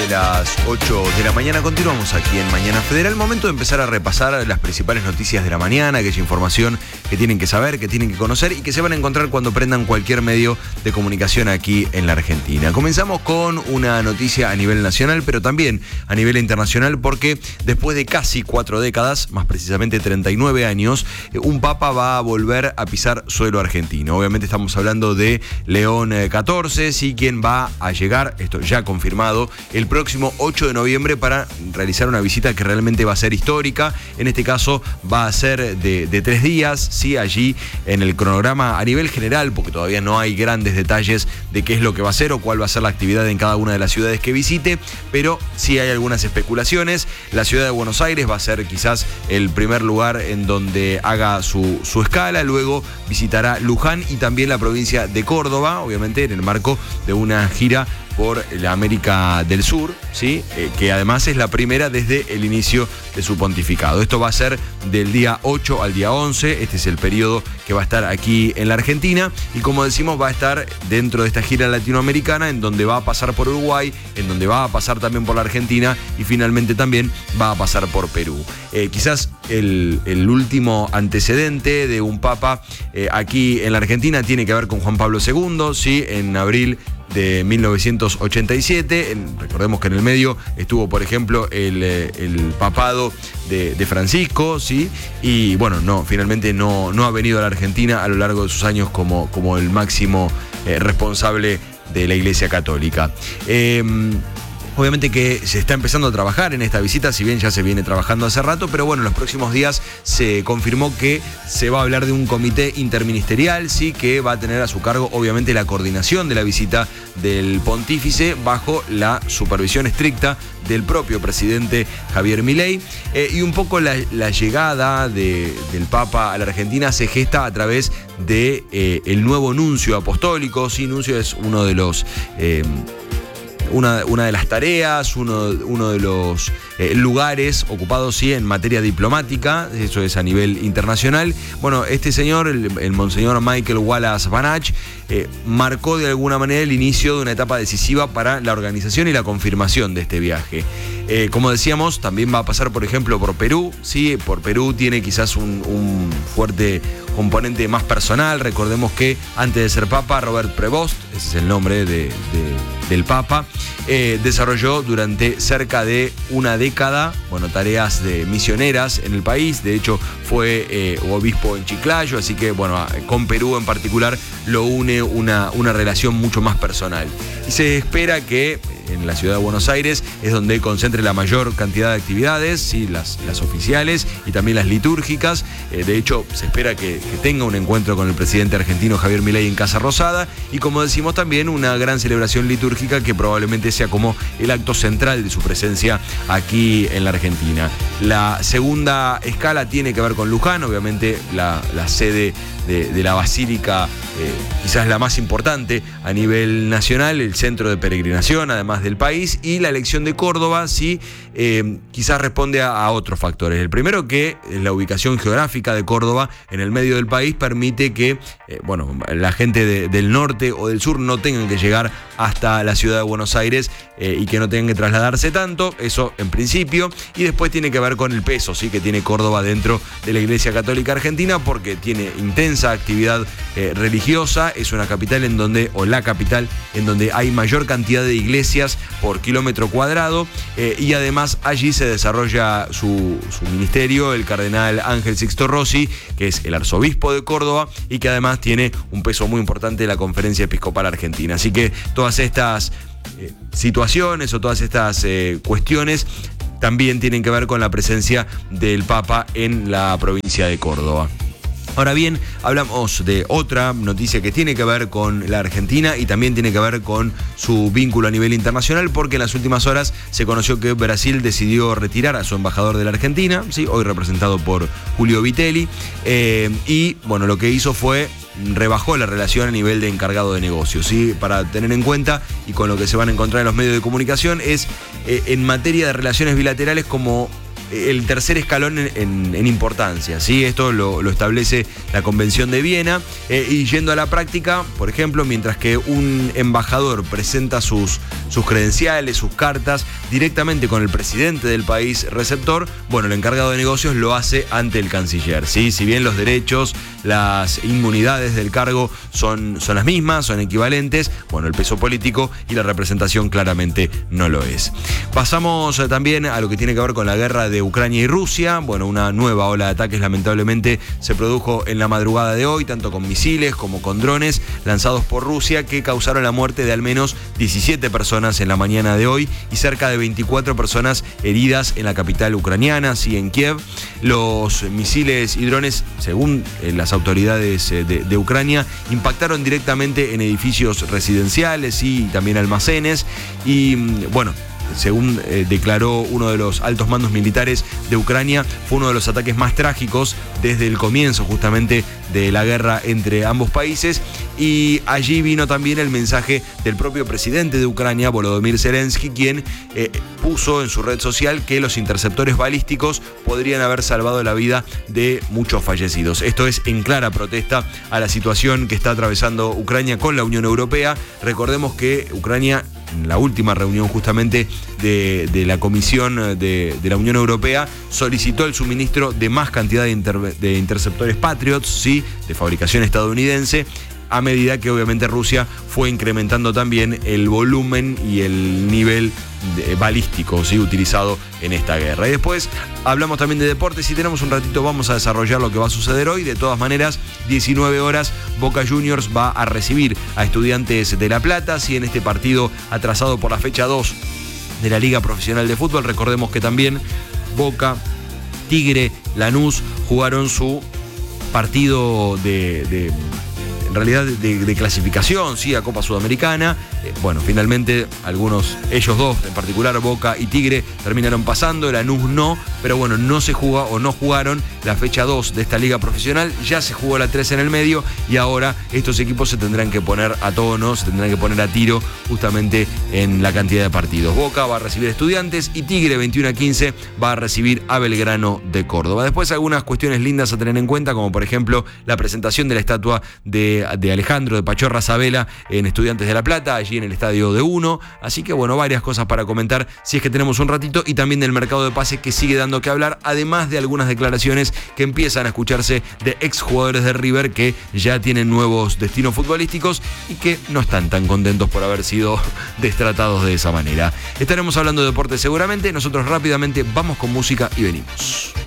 de las 8 de la mañana. Continuamos aquí en Mañana Federal. Momento de empezar a repasar las principales noticias de la mañana, aquella información que tienen que saber, que tienen que conocer y que se van a encontrar cuando prendan cualquier medio de comunicación aquí en la Argentina. Comenzamos con una noticia a nivel nacional, pero también a nivel internacional, porque después de casi 4 décadas, más precisamente 39 años, un papa va a volver a pisar suelo argentino. Obviamente estamos hablando de León XIV, sí, quien va a llegar, esto ya confirmado, el próximo 8 de noviembre para realizar una visita que realmente va a ser histórica. En este caso va a ser de 3 días, sí, allí en el cronograma a nivel general, porque todavía no hay grandes detalles de qué es lo que va a hacer o cuál va a ser la actividad en cada una de las ciudades que visite, pero sí hay algunas especulaciones. La ciudad de Buenos Aires va a ser quizás el primer lugar en donde haga su escala, luego visitará Luján y también la provincia de Córdoba, obviamente en el marco de una gira por la América del Sur, ¿sí? Que además es la primera desde el inicio de su pontificado. Esto va a ser del día 8 al día 11, este es el periodo que va a estar aquí en la Argentina y como decimos va a estar dentro de esta gira latinoamericana en donde va a pasar por Uruguay, en donde va a pasar también por la Argentina y finalmente también va a pasar por Perú. Quizás el último antecedente de un papa aquí en la Argentina tiene que ver con Juan Pablo II, ¿sí? En abril de 1987, recordemos que en el medio estuvo, por ejemplo, el papado de Francisco, ¿sí? Y bueno, finalmente no ha venido a la Argentina a lo largo de sus años como el máximo responsable de la Iglesia Católica. Obviamente que se está empezando a trabajar en esta visita, si bien ya se viene trabajando hace rato, pero bueno, en los próximos días se confirmó que se va a hablar de un comité interministerial, sí, que va a tener a su cargo obviamente la coordinación de la visita del pontífice bajo la supervisión estricta del propio presidente Javier Milei. Y un poco la llegada del Papa a la Argentina se gesta a través de el nuevo nuncio apostólico. Sí, nuncio es uno de los... Una de las tareas, uno de los lugares ocupados, sí, en materia diplomática, eso es a nivel internacional. Bueno, este señor, el monseñor Michael Wallace Banach, marcó de alguna manera el inicio de una etapa decisiva para la organización y la confirmación de este viaje. Como decíamos, también va a pasar, por ejemplo, por Perú, ¿sí? Por Perú tiene quizás un fuerte componente más personal. Recordemos que antes de ser papa, Robert Prevost, ese es el nombre del papa, desarrolló durante cerca de una década, tareas de misioneras en el país. De hecho, fue obispo en Chiclayo, así que, con Perú en particular lo une una relación mucho más personal. Y se espera que en la ciudad de Buenos Aires es donde concentre la mayor cantidad de actividades, ¿sí? las oficiales y también las litúrgicas. De hecho, se espera que tenga un encuentro con el presidente argentino Javier Milei en Casa Rosada y, como decimos, también una gran celebración litúrgica que probablemente sea como el acto central de su presencia aquí en la Argentina. La segunda escala tiene que ver con Luján, obviamente la sede de la basílica, quizás la más importante a nivel nacional, el centro de peregrinación además del país, y la elección de Córdoba sí, quizás responde a otros factores. El primero, que la ubicación geográfica de Córdoba en el medio del país permite que la gente del norte o del sur no tengan que llegar hasta la ciudad de Buenos Aires y que no tengan que trasladarse tanto, eso en principio. Y después tiene que ver con el peso, sí, que tiene Córdoba dentro de la Iglesia Católica Argentina, porque tiene intensa actividad religiosa, es una capital la capital en donde hay mayor cantidad de iglesias por kilómetro cuadrado, y además allí se desarrolla su ministerio el cardenal Ángel Sixto Rossi, que es el arzobispo de Córdoba y que además tiene un peso muy importante en la Conferencia Episcopal Argentina. Así que todas estas situaciones o todas estas cuestiones también tienen que ver con la presencia del Papa en la provincia de Córdoba. Ahora bien, hablamos de otra noticia que tiene que ver con la Argentina y también tiene que ver con su vínculo a nivel internacional, porque en las últimas horas se conoció que Brasil decidió retirar a su embajador de la Argentina, ¿sí? Hoy representado por Julio Vitelli, y lo que hizo fue rebajó la relación a nivel de encargado de negocios, ¿sí? Para tener en cuenta, y con lo que se van a encontrar en los medios de comunicación, es en materia de relaciones bilaterales como el tercer escalón en importancia, ¿sí? Esto lo establece la Convención de Viena. Y yendo a la práctica, por ejemplo, mientras que un embajador presenta sus credenciales, sus cartas, directamente con el presidente del país receptor, bueno, el encargado de negocios lo hace ante el canciller, ¿sí? Si bien los derechos, las inmunidades del cargo son las mismas, son equivalentes, bueno, el peso político y la representación claramente no lo es. Pasamos también a lo que tiene que ver con la guerra de Ucrania y Rusia. Bueno, una nueva ola de ataques lamentablemente se produjo en la madrugada de hoy, tanto con misiles como con drones lanzados por Rusia, que causaron la muerte de al menos 17 personas en la mañana de hoy y cerca de 24 personas heridas en la capital ucraniana, sí, en Kiev. Los misiles y drones, según las autoridades de Ucrania, impactaron directamente en edificios residenciales y también almacenes. Y bueno, según declaró uno de los altos mandos militares de Ucrania, fue uno de los ataques más trágicos desde el comienzo justamente de la guerra entre ambos países. Y allí vino también el mensaje del propio presidente de Ucrania, Volodymyr Zelensky, quien puso en su red social que los interceptores balísticos podrían haber salvado la vida de muchos fallecidos. Esto es en clara protesta a la situación que está atravesando Ucrania con la Unión Europea. Recordemos que Ucrania, en la última reunión justamente de la Comisión de la Unión Europea, solicitó el suministro de más cantidad de interceptores Patriots, ¿sí?, de fabricación estadounidense, a medida que obviamente Rusia fue incrementando también el volumen y el nivel balístico, ¿sí?, utilizado en esta guerra. Y después hablamos también de deportes. Si tenemos un ratito vamos a desarrollar lo que va a suceder hoy. De todas maneras, 19 horas, Boca Juniors va a recibir a Estudiantes de La Plata, ¿sí?, en este partido atrasado por la fecha 2 de la Liga Profesional de Fútbol. Recordemos que también Boca, Tigre, Lanús jugaron su partido en realidad de clasificación, sí, a Copa Sudamericana. Bueno, finalmente ellos dos en particular, Boca y Tigre, terminaron pasando, Lanús no, pero bueno, no se jugó o no jugaron la fecha 2 de esta liga profesional, ya se jugó la 3 en el medio y ahora estos equipos se tendrán que poner a tono, se tendrán que poner a tiro justamente en la cantidad de partidos. Boca va a recibir Estudiantes y Tigre 21-15 va a recibir a Belgrano de Córdoba. Después algunas cuestiones lindas a tener en cuenta, como por ejemplo la presentación de la estatua de Alejandro de Pachorra Sabela en Estudiantes de La Plata, allí en el estadio de Uno. Así que bueno, varias cosas para comentar si es que tenemos un ratito, y también del mercado de pases que sigue dando que hablar, además de algunas declaraciones que empiezan a escucharse de exjugadores de River que ya tienen nuevos destinos futbolísticos y que no están tan contentos por haber sido destratados de esa manera. Estaremos hablando de deporte seguramente. Nosotros rápidamente vamos con música y venimos.